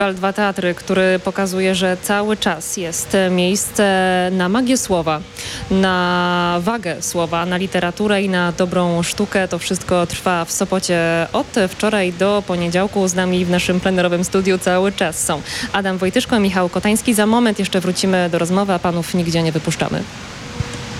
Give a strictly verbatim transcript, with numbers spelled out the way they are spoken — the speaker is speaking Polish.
Dwa Teatry, który pokazuje, że cały czas jest miejsce na magię słowa, na wagę słowa, na literaturę i na dobrą sztukę. To wszystko trwa w Sopocie od wczoraj do poniedziałku. Z nami w naszym plenerowym studiu cały czas są Adam Wojtyszko, Michał Kotański. Za moment jeszcze wrócimy do rozmowy, a panów nigdzie nie wypuszczamy.